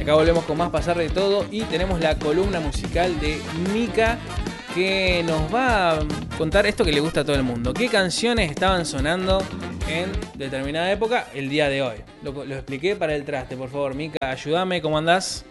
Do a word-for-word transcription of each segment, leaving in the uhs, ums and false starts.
acá volvemos con más Pasar de Todo y tenemos la columna musical de Mica que nos va a contar esto que le gusta a todo el mundo. ¿Qué canciones estaban sonando en determinada época el día de hoy? Lo, lo expliqué para el traste, por favor, Mica, ayúdame, ¿cómo andás?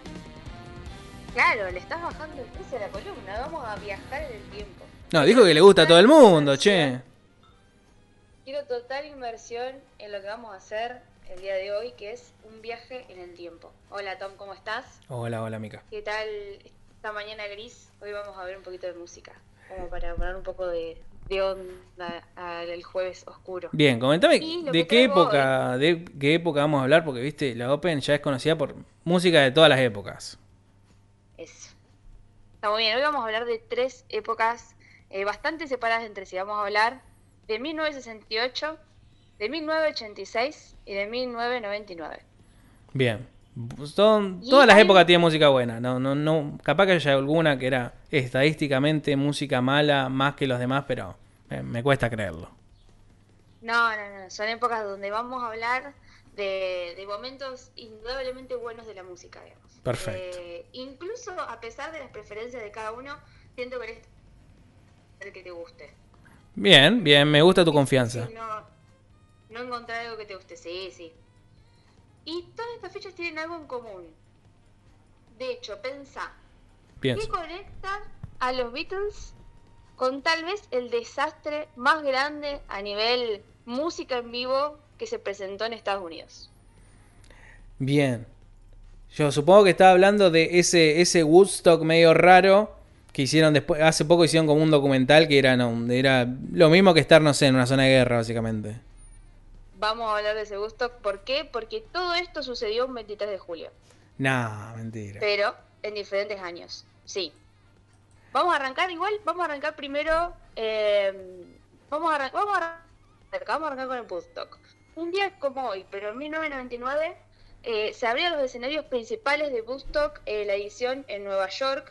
Claro, le estás bajando el precio a la columna, vamos a viajar en el tiempo. No, dijo que le gusta a todo el mundo, che. Quiero total inmersión en lo que vamos a hacer el día de hoy, que es un viaje en el tiempo. Hola Tom, ¿cómo estás? Hola, hola Mica. ¿Qué tal esta mañana gris? Hoy vamos a ver un poquito de música, como para poner un poco de, de onda al jueves oscuro. Bien, comentame de qué época, hoy, de qué época vamos a hablar, porque viste, la Open ya es conocida por música de todas las épocas. Eso. Está muy bien, hoy vamos a hablar de tres épocas eh, bastante separadas entre sí. Vamos a hablar de mil novecientos sesenta y ocho, de mil novecientos ochenta y seis y de mil novecientos noventa y nueve. Bien. Son, todas las épocas tienen música buena. No, no, no, capaz que haya alguna que era estadísticamente música mala más que los demás, pero me, me cuesta creerlo. No, no, no. Son épocas donde vamos a hablar de, de momentos indudablemente buenos de la música, digamos. Perfecto. Eh, incluso a pesar de las preferencias de cada uno, siento que es el que te guste. Bien, bien, me gusta tu confianza. Sí, no, no encontrar algo que te guste, sí, sí. Y todas estas fechas tienen algo en común. De hecho, pensá, Pienso. ¿qué conecta a los Beatles con tal vez el desastre más grande a nivel música en vivo que se presentó en Estados Unidos? Bien. Yo supongo que estaba hablando de ese, ese Woodstock medio raro que hicieron después. Hace poco hicieron como un documental que era, no, era lo mismo que estar, no sé, en una zona de guerra, básicamente. Vamos a hablar de ese Woodstock. ¿Por qué? Porque todo esto sucedió un veintitrés de julio. Nah, mentira. Pero en diferentes años, sí. Vamos a arrancar igual, vamos a arrancar primero, eh, vamos, a arrancar, vamos, a arrancar, vamos a arrancar con el Woodstock. Un día como hoy, pero en mil novecientos noventa y nueve, eh, se abrían los escenarios principales de Woodstock, eh, la edición en Nueva York.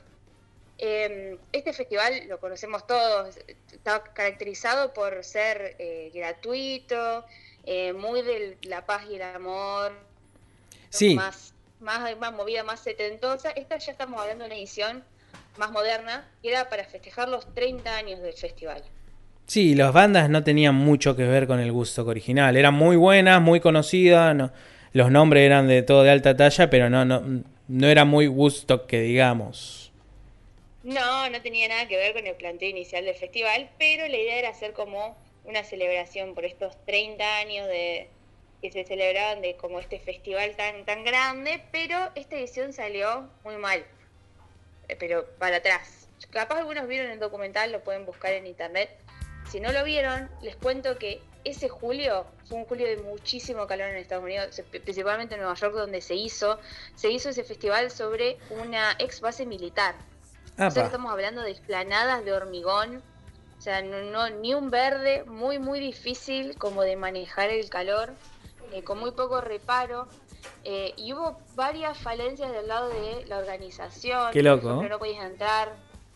Eh, este festival lo conocemos todos, está caracterizado por ser eh, gratuito, eh, muy de la paz y el amor, sí. más, más, más movida, más setentosa. Esta ya estamos hablando de una edición más moderna, que era para festejar los treinta años del festival. Sí, las bandas no tenían mucho que ver con el Woodstock original, eran muy buenas, muy conocidas, no, los nombres eran de todo de alta talla, pero no, no, no era muy Woodstock que digamos. No, no tenía nada que ver con el planteo inicial del festival, pero la idea era hacer como una celebración por estos treinta años de que se celebraban de como este festival tan tan grande, pero esta edición salió muy mal, pero para atrás. Capaz algunos vieron el documental, lo pueden buscar en internet. Si no lo vieron, les cuento que ese julio fue un julio de muchísimo calor en Estados Unidos, principalmente en Nueva York, donde se hizo, se hizo ese festival sobre una ex base militar. O sea que estamos hablando de explanadas de hormigón, o sea, no, no, ni un verde, muy muy difícil como de manejar el calor, eh, con muy poco reparo, eh, y hubo varias falencias del lado de la organización. Qué loco. Por ejemplo, no podías entrar.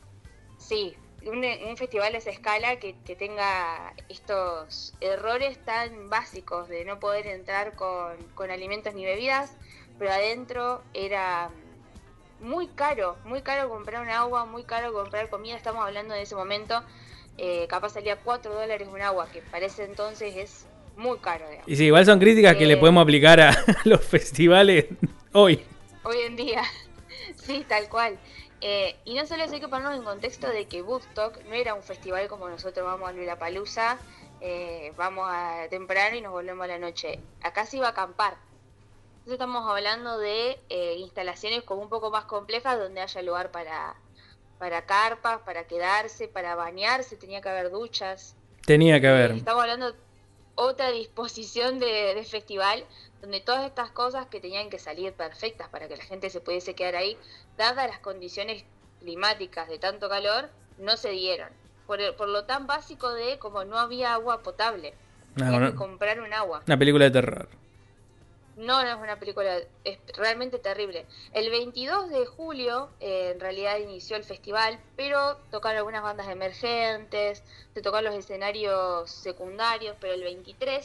Sí, un, un festival de esa escala que, que tenga estos errores tan básicos de no poder entrar con, con alimentos ni bebidas, pero adentro era muy caro, muy caro comprar un agua, muy caro comprar comida. Estamos hablando de ese momento, eh, capaz salía cuatro dólares un agua, que para ese entonces es muy caro, digamos. Y sí, igual son críticas eh, que le podemos aplicar a los festivales hoy. Hoy en día, sí, tal cual. Eh, y no solo eso, hay que ponernos en contexto de que Woodstock no era un festival como nosotros vamos a Lollapalooza, eh, vamos a temprano y nos volvemos a la noche. Acá se iba a acampar. Entonces estamos hablando de eh, instalaciones como un poco más complejas, donde haya lugar para, para carpas, para quedarse, para bañarse, tenía que haber duchas. Tenía que haber. Eh, estamos hablando de otra disposición de, de festival, donde todas estas cosas que tenían que salir perfectas para que la gente se pudiese quedar ahí, dadas las condiciones climáticas de tanto calor, no se dieron. Por, el, por lo tan básico de como no había agua potable. No, Tenían no, que comprar un agua. Una película de terror. No, no es una película, es realmente terrible. El veintidós de julio eh, en realidad inició el festival, pero tocaron algunas bandas emergentes, se tocaron los escenarios secundarios, pero el veintitrés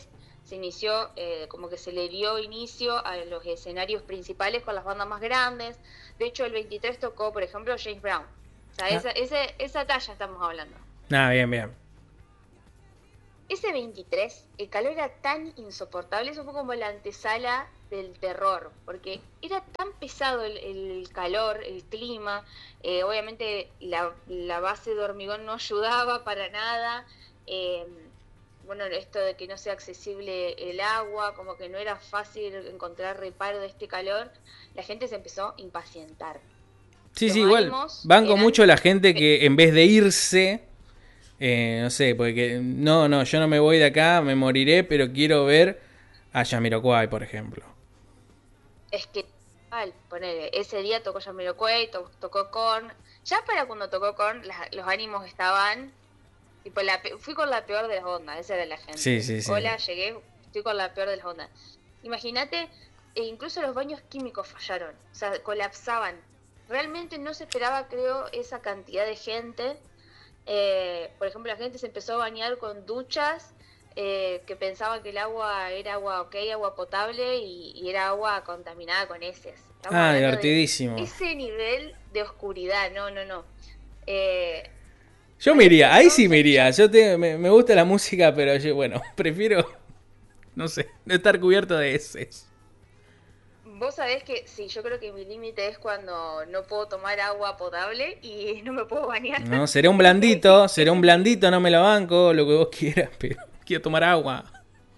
se inició, eh, como que se le dio inicio a los escenarios principales con las bandas más grandes. De hecho, el veintitrés tocó, por ejemplo, James Brown. O sea, Ah. esa, ese, esa talla estamos hablando. Ah, bien, bien. Ese veintitrés, el calor era tan insoportable, eso fue como la antesala del terror, porque era tan pesado el, el calor, el clima, eh, obviamente la, la base de hormigón no ayudaba para nada, eh, bueno, esto de que no sea accesible el agua, como que no era fácil encontrar reparo de este calor, la gente se empezó a impacientar. Sí, Los sí, igual ánimos banco eran- mucho la gente que en vez de irse, eh, no sé, porque no, no, yo no me voy de acá, me moriré, pero quiero ver a Jamiroquai, por ejemplo. Es que, al ponele, ese día tocó Jamiroquai, to- tocó Korn. Ya para cuando tocó Korn, la- los ánimos estaban. Tipo, la, pe- fui con la peor de las ondas, esa era la gente. Sí, sí, sí. Hola, llegué, estoy con la peor de las ondas. Imagínate, e incluso los baños químicos fallaron, o sea, colapsaban. Realmente no se esperaba, creo, esa cantidad de gente. Eh, por ejemplo, la gente se empezó a bañar con duchas eh, que pensaban que el agua era agua ok, agua potable, y, y era agua contaminada con heces. Estamos Ah, hablando de divertidísimo. ese nivel de oscuridad, no, no, no. Eh, Yo a me ese iría, ahí sí entonces me iría. ya- Yo te, me, me gusta la música, pero yo, bueno, prefiero, no sé, no estar cubierto de heces. Vos sabés que sí, yo creo que mi límite es cuando no puedo tomar agua potable y no me puedo bañar. No, seré un blandito, seré un blandito, no me la banco, lo que vos quieras, pero quiero tomar agua.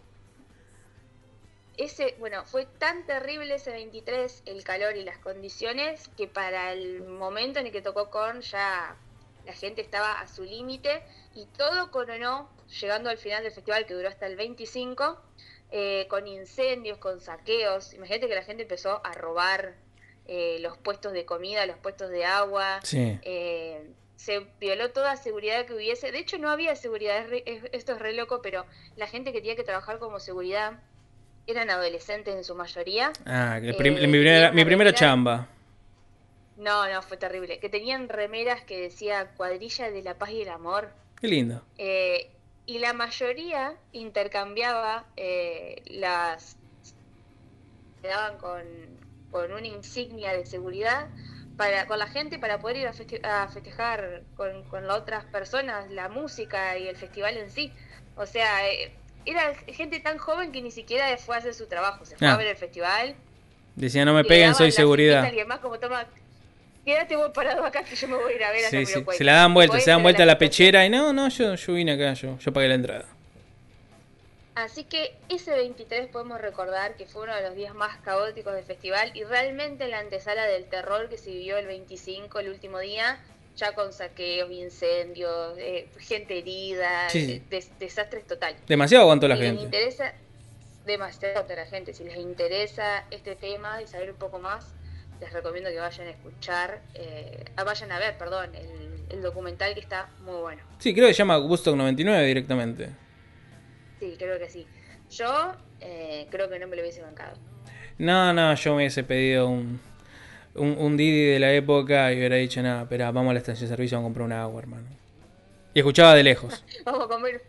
Ese, bueno, fue tan terrible ese veintitrés, el calor y las condiciones, que para el momento en el que tocó Korn ya la gente estaba a su límite, y todo coronó, llegando al final del festival, que duró hasta el veinticinco, eh, con incendios, con saqueos. Imagínate que la gente empezó a robar eh, los puestos de comida, los puestos de agua. Sí. eh, se violó toda seguridad que hubiese. De hecho, no había seguridad, es re- es- esto es re loco, pero la gente que tenía que trabajar como seguridad eran adolescentes en su mayoría. Ah, que eh, prim- mi, que primera, tenían mi una primera remera- chamba. No, no, fue terrible. Que tenían remeras que decía Cuadrilla de la Paz y el Amor. Qué lindo. eh, y la mayoría intercambiaba eh, las... se daban con, con una insignia de seguridad para, con la gente, para poder ir a, feste- a festejar con, con las otras personas la música y el festival en sí. O sea, eh, era gente tan joven que ni siquiera fue a hacer su trabajo, se fue Ah. a ver el festival. Decía, no me Le peguen, daban soy la cinta a seguridad. alguien más, como, toma, quédate vos parado acá que yo me voy a ir a ver a Sí, sí. Jamiroquai. Se la dan vuelta, Tipo, se esa dan era vuelta a la situación. pechera y no, no, yo, yo vine acá, yo, yo pagué la entrada. Así que ese veintitrés podemos recordar que fue uno de los días más caóticos del festival, y realmente la antesala del terror que se vivió el veinticinco, el último día, ya con saqueos, incendios, eh, gente herida, Sí. eh, des- desastres total. Demasiado aguantó la Si les gente. interesa demasiado a la gente, si les interesa este tema y saber un poco más, les recomiendo que vayan a escuchar, eh, ah, vayan a ver, perdón, el, el documental, que está muy bueno. Sí, creo que se llama Woodstock noventa y nueve directamente. Sí, creo que sí. Yo eh, creo que no me lo hubiese bancado. No, no, yo me hubiese pedido un, un, un Didi de la época y hubiera dicho, nada, espera, vamos a la estación de servicio, vamos a comprar un agua, hermano. Y escuchaba de lejos. Vamos a comer.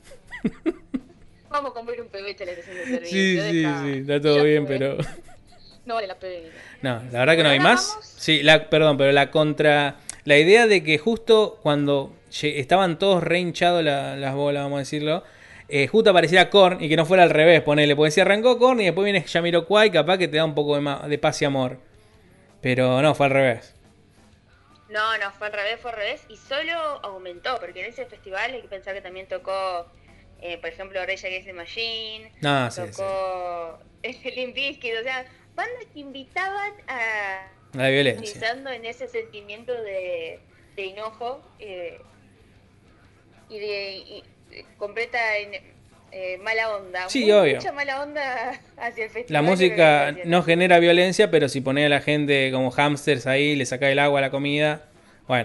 Vamos a comer un pebete a la estación de servicio. Sí, sí, deja. sí, está todo Ya bien, fue. pero... No vale la pena. No, la verdad que no hay Ahora más. vamos. Sí, la, perdón, pero la contra... La idea de que justo cuando lle- estaban todos re hinchados la- las bolas, vamos a decirlo, eh, justo apareciera Korn y que no fuera al revés, ponele. Porque si arrancó Korn y después viene Jamiroquai, capaz que te da un poco de, ma- de paz y amor. Pero no, fue al revés. No, no, fue al revés, fue al revés. Y solo aumentó, porque en ese festival hay que pensar que también tocó, eh, por ejemplo, Rage Against the Machine. No, sí, tocó Limp Bizkit, o sea, bandas que invitaban a... La violencia. Utilizando en ese sentimiento de, de enojo eh, y de y, eh, completa en, eh, mala onda. Sí, Muy- obvio. Mucha mala onda hacia el festival. La de lo que música está no haciendo. genera violencia, pero si pone a la gente como hamsters ahí, le saca el agua a la comida, bueno.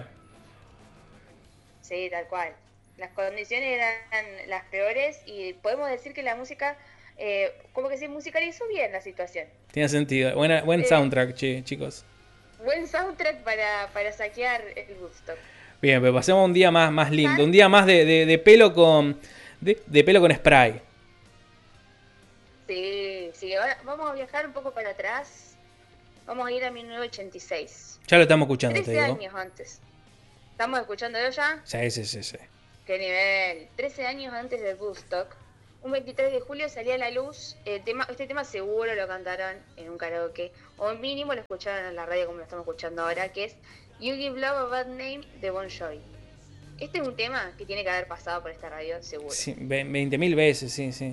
Sí, tal cual. Las condiciones eran las peores, y podemos decir que la música, eh, como que se musicalizó bien la situación. Tiene sentido. Buena, buen Eh. soundtrack, che, chicos. Buen soundtrack para, para saquear el gusto. Bien, pero pasemos a un día más, más lindo. Un día más de, de, de pelo con. De, de pelo con spray. Sí, sí, ahora vamos a viajar un poco para atrás. Vamos a ir a mil novecientos ochenta y seis. Ya lo estamos escuchando, te trece digo. años antes. ¿Estamos escuchando yo ya? Sí, sí, sí, sí. ¿Qué nivel? trece años antes del Woodstock. Un veintitrés de julio salía a la luz. El tema, este tema seguro lo cantaron en un karaoke. O mínimo lo escucharon en la radio como lo estamos escuchando ahora, que es You Give Love a Bad Name de Bon Jovi. Este es un tema que tiene que haber pasado por esta radio, seguro. Sí, veinte mil veces, sí, sí.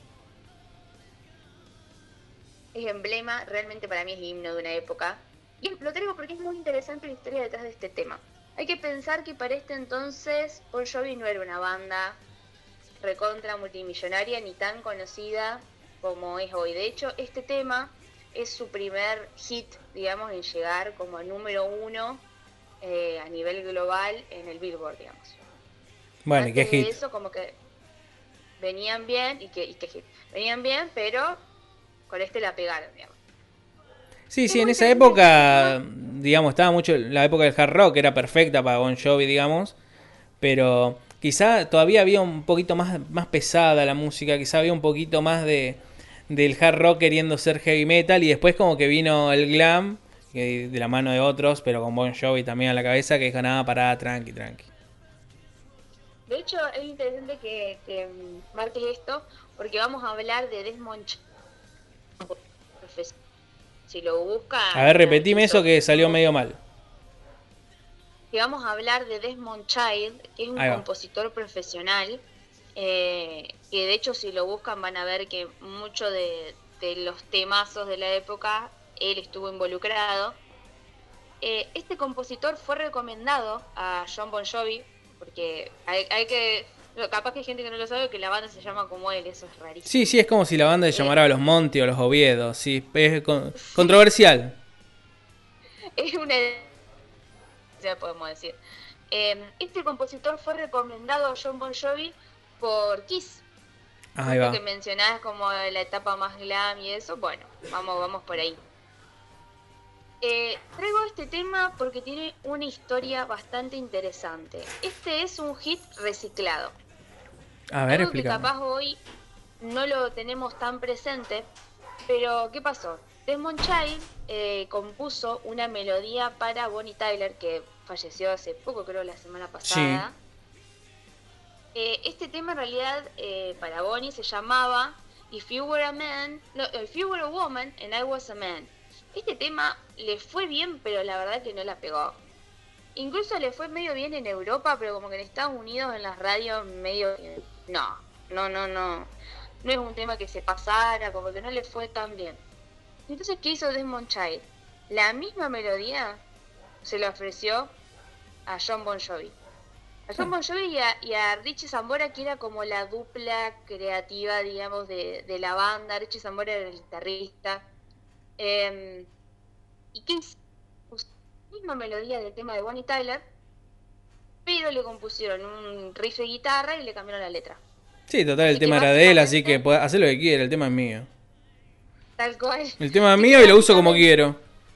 Es emblema, realmente para mí es himno de una época. Y lo traigo porque es muy interesante la historia detrás de este tema. Hay que pensar que para este entonces Bon Jovi no era una banda recontra multimillonaria ni tan conocida como es hoy. De hecho, este tema es su primer hit, digamos, en llegar como número uno eh, a nivel global en el Billboard, digamos. Bueno, ¿y qué Antes de hit? eso, como que venían bien, y que, y que hit. Venían bien, pero con este la pegaron, digamos. Sí, Es sí, en muy esa interesante época, este tema. digamos, estaba mucho, la época del hard rock era perfecta para Bon Jovi, digamos, pero quizá todavía había un poquito más, más pesada la música, quizá había un poquito más de del hard rock queriendo ser heavy metal y después como que vino el glam, que de la mano de otros, pero con Bon Jovi también a la cabeza, que dijo nada, pará, tranqui, tranqui. De hecho, es interesante que, que marques esto, porque vamos a hablar de Desmond Child. Si lo A ver, buscan, repetime eso hizo, que salió medio mal. que vamos a hablar de Desmond Child, que es un Ahí va. compositor profesional, eh, que de hecho si lo buscan van a ver que muchos de, de los temazos de la época, él estuvo involucrado. Eh, este compositor fue recomendado a John Bon Jovi, porque hay, hay que, capaz que hay gente que no lo sabe, que la banda se llama como él, eso es rarísimo. Sí, sí, es como si la banda se Eh, llamara Los Monti o Los Oviedo, sí, es con- sí, controversial. es una ya podemos decir. Eh, este compositor fue recomendado a John Bon Jovi por Kiss. Ahí Esto va. que mencionás como la etapa más glam y eso, bueno, vamos, vamos por ahí. Eh, traigo este tema porque tiene una historia bastante interesante. Este es un hit reciclado. A ver, Algo que explícame. capaz hoy no lo tenemos tan presente, pero ¿qué pasó? Desmond Child eh, compuso una melodía para Bonnie Tyler, que falleció hace poco, creo la semana pasada. Eh, este tema en realidad eh, para Bonnie se llamaba If You Were a Man, no, If You Were a Woman and I Was a Man. Este tema le fue bien, pero la verdad que no la pegó. Incluso le fue medio bien en Europa, pero como que en Estados Unidos en las radios medio que no, no, no, no. No es un tema que se pasara, como que no le fue tan bien. Entonces, ¿qué hizo Desmond Child? La misma melodía se la ofreció a John Bon Jovi. A John Bon Jovi y a, y a Richie Sambora, que era como la dupla creativa, digamos, de, de la banda. Richie Sambora era el guitarrista. Eh, ¿Y qué hizo? Usó la misma melodía del tema de Bonnie Tyler, pero le compusieron un riff de guitarra y le cambiaron la letra. Sí, total, el Así que tema era de él, así que básicamente, puede hacer lo que quiera, el tema es mío. tal cual. El tema es Así que mío y lo uso como básicamente, quiero.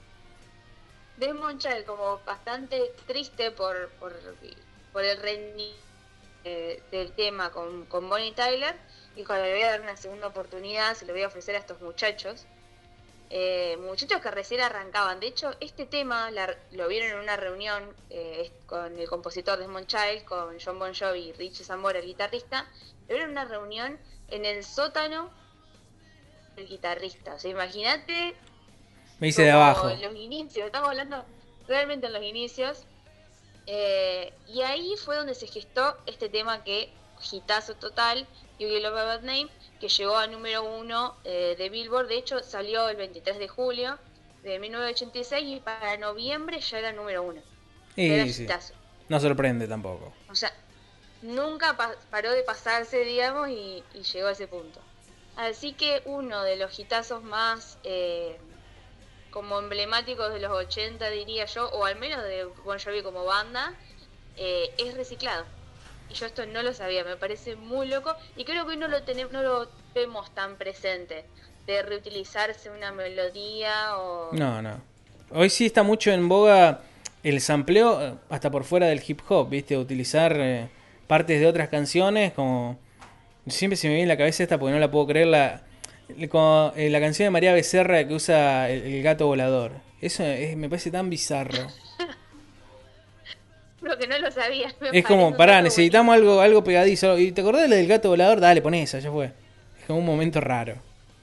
Desmond Child, como bastante triste por, por, por el rendimiento eh, del tema con, con Bonnie Tyler, dijo, le voy a dar una segunda oportunidad, se lo voy a ofrecer a estos muchachos. Eh, muchachos que recién arrancaban. De hecho, este tema la, lo vieron en una reunión eh, con el compositor Desmond Child, con John Bon Jovi y Richie Sambora, el guitarrista. Lo vieron en una reunión en el sótano del guitarrista. O sea, imagínate Me hice de como abajo. los inicios, estamos hablando realmente en los inicios. Eh, y ahí fue donde se gestó este tema que, hitazo total, You Give Love a Bad Name, que llegó a número uno eh, de Billboard. De hecho, salió el veintitrés de julio de mil novecientos ochenta y seis y para noviembre ya era número uno. Era Y sí, hitazo. no sorprende tampoco. O sea, nunca pa- paró de pasarse, digamos, y, y llegó a ese punto. Así que uno de los hitazos más eh, como emblemáticos de los ochenta, diría yo, o al menos de Bon Jovi como banda, eh, es reciclado. Y yo esto no lo sabía, me parece muy loco, y creo que hoy no lo tenemos, no lo vemos tan presente, de reutilizarse una melodía o... No, no. Hoy sí está mucho en boga el sampleo, eh, hasta por fuera del hip hop, ¿viste? Utilizar eh, partes de otras canciones, como... Siempre se me viene en la cabeza esta porque no la puedo creer, la, Con eh, la canción de María Becerra que usa el, el gato volador. Eso es- me parece tan bizarro. Creo que no lo sabía, me Es parece como, un pará, dato necesitamos buenísimo. algo, algo pegadizo. ¿Y te acordás de la del gato volador? Dale, pon esa, ya fue. Es como un momento raro.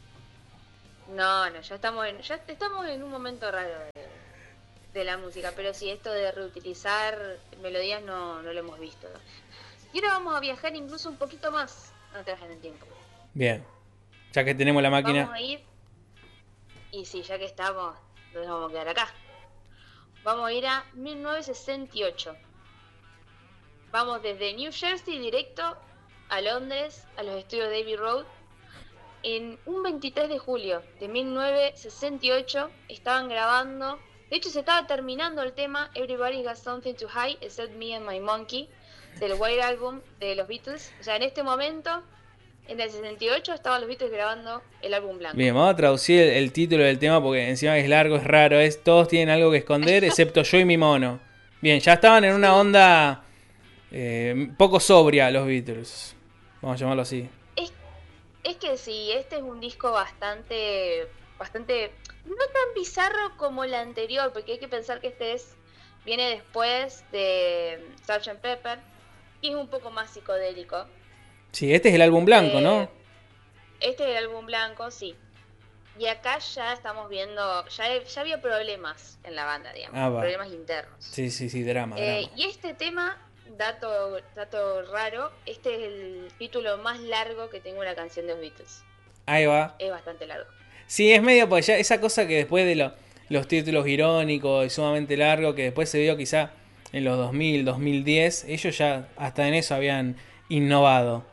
No, no, ya estamos en, ya estamos en un momento raro de, de la música, pero sí, esto de reutilizar melodías no, no lo hemos visto. Y ahora vamos a viajar incluso un poquito más atrás en el tiempo. Bien. Ya que tenemos la Vamos máquina. a ir, y sí, ya que estamos, no nos vamos a quedar acá. Vamos a ir a mil novecientos sesenta y ocho. Vamos desde New Jersey directo a Londres, a los estudios de Abbey Road. En un veintitrés de julio de mil novecientos sesenta y ocho estaban grabando, de hecho se estaba terminando el tema Everybody's Got Something to Hide Except Me and My Monkey del White Album de los Beatles. O sea, en este momento, en el sesenta y ocho, estaban los Beatles grabando el álbum blanco. Bien, vamos a traducir el, el título del tema porque encima es largo, es raro. Es todos tienen algo que esconder excepto yo y mi mono. Bien, ya estaban en una Sí, onda eh, poco sobria los Beatles. Vamos a llamarlo así. es, es que sí, este es un disco bastante, bastante, no tan bizarro como el anterior, porque hay que pensar que este es, viene después de sergeant Pepper, y es un poco más psicodélico. Sí, este es el álbum blanco, Eh, ¿no? este es el álbum blanco, sí. Y acá ya estamos viendo, ya, ya había problemas en la banda, digamos, Ah, va. problemas internos. Sí, sí, sí, drama, Eh, drama. y este tema, dato, dato raro, este es el título más largo que tengo una canción de los Beatles. Ahí va. Es bastante largo. Sí, es medio pues ya esa cosa que después de lo- los títulos irónicos y sumamente largos que después se vio quizá en los dos mil, dos mil diez, ellos ya hasta en eso habían innovado.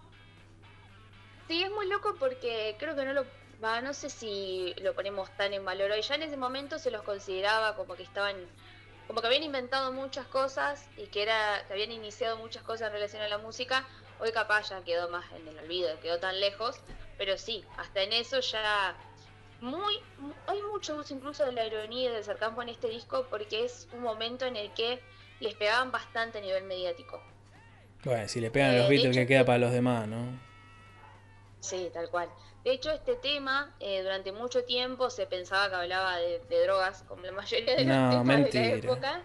Sí, es muy loco porque creo que no lo, va, no sé si lo ponemos tan en valor hoy. Ya en ese momento se los consideraba como que estaban, como que habían inventado muchas cosas y que era, que habían iniciado muchas cosas en relación a la música. Hoy capaz ya quedó más en el olvido, quedó tan lejos, pero sí, hasta en eso ya muy, mu- hay mucho uso incluso de la ironía y del sarcasmo en este disco porque es un momento en el que les pegaban bastante a nivel mediático. Bueno, si le pegan a los Eh, de Beatles, hecho, ¿qué queda este, para los demás, no? sí, tal cual. De hecho, este tema eh, durante mucho tiempo se pensaba que hablaba de, de drogas, como la mayoría de los No, temas de la mentira. época,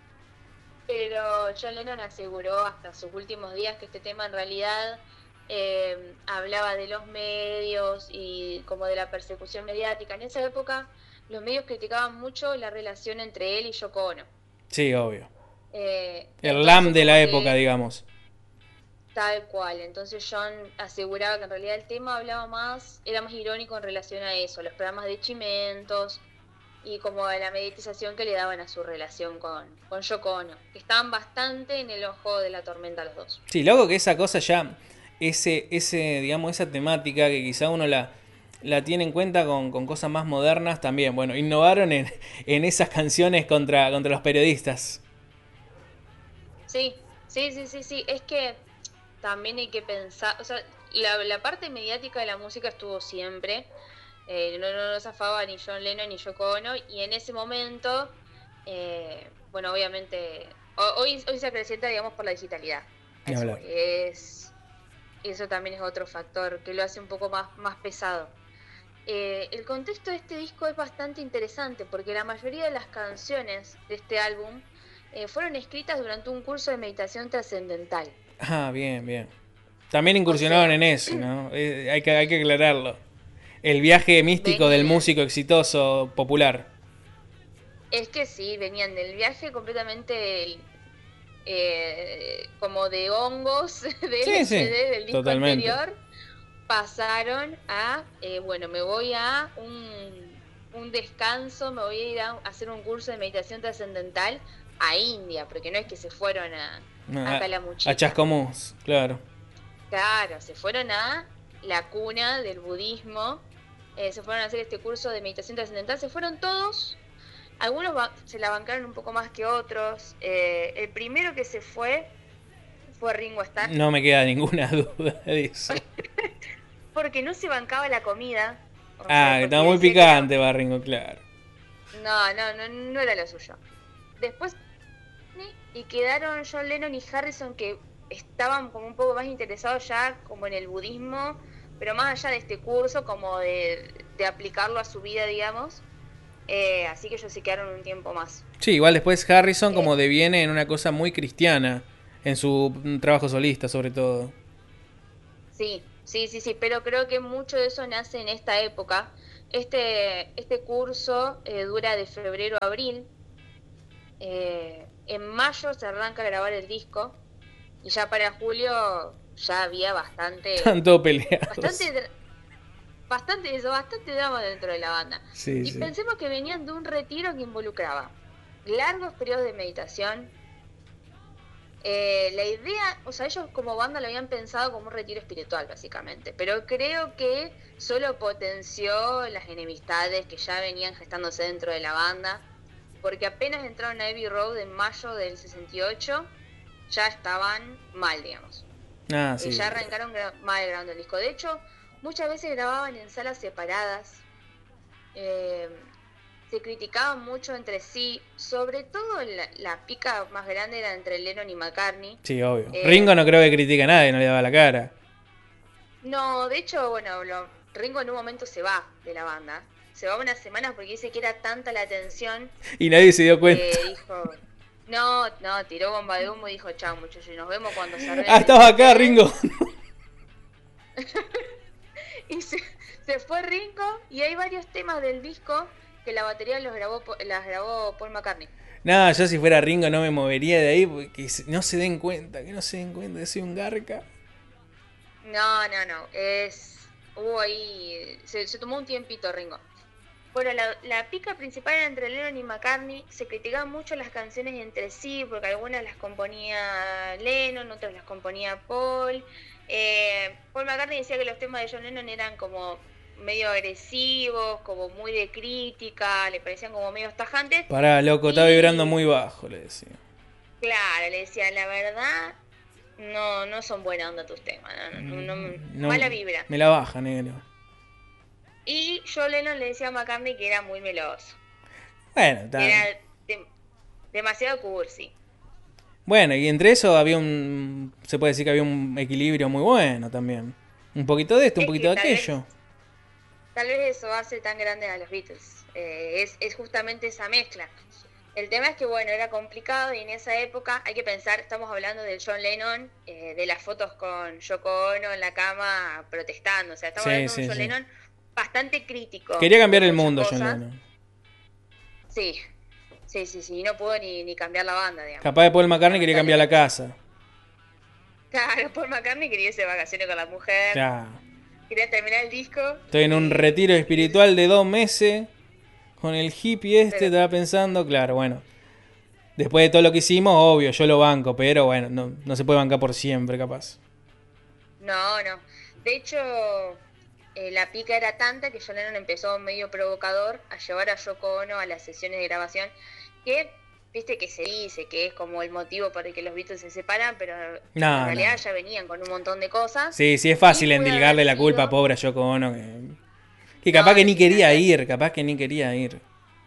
pero John Lennon aseguró hasta sus últimos días que este tema en realidad eh, hablaba de los medios y como de la persecución mediática. En esa época los medios criticaban mucho la relación entre él y Yoko Ono. Sí, obvio. Eh, El Lam entonces de como la época, que digamos. tal cual, entonces John aseguraba que en realidad el tema hablaba más, era más irónico en relación a eso, los programas de Chimentos y como a la meditización que le daban a su relación con, con Yoko Ono, que estaban bastante en el ojo de la tormenta los dos. Sí, loco que esa cosa ya, ese, ese, digamos, esa temática que quizá uno la, la tiene en cuenta con, con cosas más modernas también. Bueno, innovaron en, en esas canciones contra, contra los periodistas. Sí, sí, sí, sí, sí, es que también hay que pensar, o sea, la, la parte mediática de la música estuvo siempre, eh, no, no, no zafaba ni John Lennon ni Yoko Ono, y en ese momento, eh, bueno, obviamente, ho- hoy, hoy se acrecienta, digamos, por la digitalidad, a Ni eso hablar. voy, es, eso también es otro factor que lo hace un poco más, más pesado. Eh, el contexto de este disco es bastante interesante porque la mayoría de las canciones de este álbum eh, fueron escritas durante un curso de meditación trascendental. Ah, bien, bien. También O incursionaron sea, en eso, ¿no? Eh, hay, que, hay que aclararlo. El viaje místico del venían, músico exitoso popular. es que sí, venían del viaje completamente eh, como de hongos del Sí, sí, L S D del disco totalmente. anterior, pasaron a, eh, bueno, me voy a un, un descanso, me voy a ir a, a hacer un curso de meditación trascendental a India, porque no es que se fueron a, No, a a, a Calamuchita. Chascomús, claro. Claro, se fueron a la cuna del budismo, eh, se fueron a hacer este curso de meditación trascendental, se fueron todos, algunos ba- se la bancaron un poco más que otros. Eh, el primero que se fue fue Ringo Starr, No me queda ninguna duda de eso. porque no se bancaba la comida, o sea, Ah, que estaba porque muy decía que era, picante, Barringo, claro. no, no, no, no era lo suyo. Después, y quedaron John Lennon y Harrison que estaban como un poco más interesados ya como en el budismo, pero más allá de este curso, como de, de aplicarlo a su vida, digamos. Eh, así que ellos se quedaron un tiempo más. Sí, igual después Harrison Eh, como deviene en una cosa muy cristiana, en su trabajo solista sobre todo. sí, sí, sí, sí, pero creo que mucho de eso nace en esta época. Este, este curso eh, dura de febrero a abril. Eh, en mayo se arranca a grabar el disco y ya para julio ya había bastante, Están todos peleados. bastante, bastante eso, bastante drama dentro de la banda. Sí, Y sí. pensemos que venían de un retiro que involucraba largos periodos de meditación. Eh, la idea, o sea, ellos como banda lo habían pensado como un retiro espiritual, básicamente, pero creo que solo potenció las enemistades que ya venían gestándose dentro de la banda, porque apenas entraron a Abbey Road en mayo del sesenta y ocho, ya estaban mal, digamos. Ah, Eh, sí. ya arrancaron gra- mal grabando el disco. De hecho, muchas veces grababan en salas separadas. Eh, se criticaban mucho entre sí, sobre todo la, la pica más grande era entre Lennon y McCartney. Sí, obvio. Eh, Ringo no creo que critique a nadie, no le daba la cara. no, de hecho, bueno, lo- Ringo en un momento se va de la banda. Se va unas semanas porque dice que era tanta la tensión Y nadie se dio cuenta. que dijo, no, no, tiró bomba de humo y dijo, chao muchachos, nos vemos cuando se arregle. Ah, estabas acá, Ringo. Y se, se fue Ringo y hay varios temas del disco que la batería los grabó, las grabó Paul McCartney. No, yo si fuera Ringo no me movería de ahí porque no se den cuenta, que no se den cuenta que soy un garca. No, no, no, es... Hubo ahí... Se, se tomó un tiempito Ringo. Bueno, la, la pica principal era entre Lennon y McCartney. Se criticaban mucho las canciones entre sí, porque algunas las componía Lennon, otras las componía Paul. Eh, Paul McCartney decía que los temas de John Lennon eran como medio agresivos, como muy de crítica, le parecían como medio tajantes. Pará, loco, estaba Y- vibrando muy bajo, le decía. Claro, le decía, la verdad, no, no son buena onda tus temas, no, no, no- No, mala vibra. Me la baja, negro. Y John Lennon le decía a McCartney que era muy meloso, Bueno, está. que era de- demasiado cursi. Bueno, y entre eso había un... Se puede decir que había un equilibrio muy bueno también. Un poquito de esto, un Es poquito que de tal vez- aquello. Tal vez eso hace tan grande a los Beatles, eh, es, es justamente esa mezcla. El tema es que, bueno, era complicado y en esa época hay que pensar, estamos hablando del John Lennon, eh, de las fotos con Yoko Ono en la cama protestando, o sea, estamos Sí, hablando de sí, un John sí. Lennon bastante crítico. Quería cambiar de el muchas mundo, John cosas. Lennon. Sí, sí, sí, sí, y no pudo ni, ni cambiar la banda, digamos. Capaz de Paul McCartney quería cambiar la casa. Claro, Paul McCartney quería irse de vacaciones con la mujer, Ya. quería terminar el disco. Estoy en un y- retiro espiritual de dos meses. Con el hippie este, Pero- estaba pensando, claro, bueno. Después de todo lo que hicimos, obvio, yo lo banco, pero bueno, no, no se puede bancar por siempre, capaz. No, no. De hecho, eh, la pica era tanta que John Lennon empezó medio provocador a llevar a Yoko Ono a las sesiones de grabación, que, viste que se dice que es como el motivo por el que los Beatles se separan, pero No, en realidad no. ya venían con un montón de cosas. Sí, sí, es fácil Y puede endilgarle haber la culpa, sido- pobre a Yoko Ono, que, que capaz No, que ni quería definitivamente. ir, capaz que ni quería ir.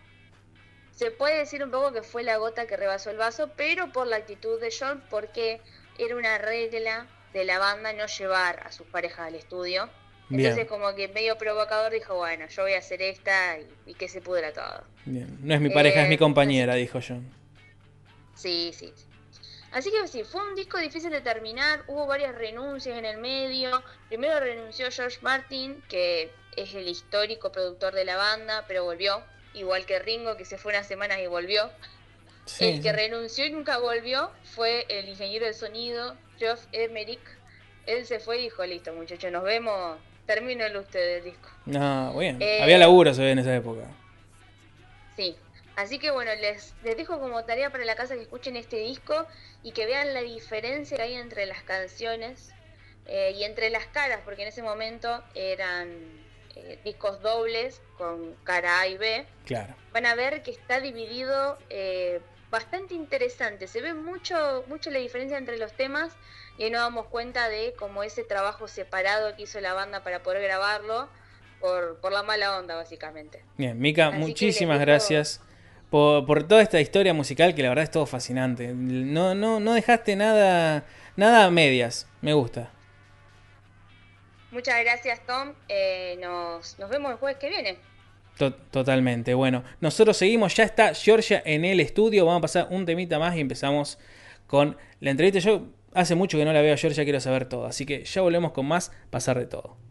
Se puede decir un poco que fue la gota que rebasó el vaso, pero por la actitud de John, porque era una regla de la banda no llevar a sus parejas al estudio. Bien. Entonces como que medio provocador dijo, bueno, yo voy a hacer esta y, y que se pudra todo. Bien. No es mi pareja, Eh, es mi compañera, dijo John. Sí, sí. sí. Así que sí, fue un disco difícil de terminar, hubo varias renuncias en el medio. Primero renunció George Martin, que es el histórico productor de la banda, pero volvió, igual que Ringo, que se fue unas semanas y volvió. Sí, El que sí. renunció y nunca volvió fue el ingeniero de sonido, Geoff Emerick. Él se fue y dijo, listo muchachos, nos vemos, termínelo ustedes el disco. No, bien. Eh, Había laburo, se ve en esa época. Sí, así que bueno, les, les dejo como tarea para la casa que escuchen este disco y que vean la diferencia que hay entre las canciones eh, y entre las caras, porque en ese momento eran eh, discos dobles con cara A y B. Claro. Van a ver que está dividido eh, bastante interesante, se ve mucho, mucho la diferencia entre los temas y ahí nos damos cuenta de como ese trabajo separado que hizo la banda para poder grabarlo por, por la mala onda básicamente. Bien, Mica, Así que muchísimas les dejo- gracias por, por toda esta historia musical que la verdad es todo fascinante. No, no, no dejaste nada, nada a medias. Me gusta. Muchas gracias, Tom. Eh, nos, nos vemos el jueves que viene. Totalmente. Bueno, nosotros seguimos. Ya está Georgia en el estudio. Vamos a pasar un temita más y empezamos con la entrevista. Yo hace mucho que no la veo a Georgia, quiero saber todo. Así que ya volvemos con más Pasar de Todo.